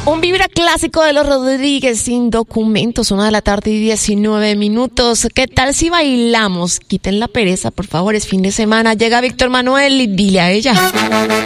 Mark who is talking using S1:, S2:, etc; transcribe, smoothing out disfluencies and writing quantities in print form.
S1: Un vibra clásico de los Rodríguez sin documentos, 1:19 PM. ¿Qué tal si bailamos? Quiten la pereza, por favor, es fin de semana. Llega Víctor Manuel y dile a ella.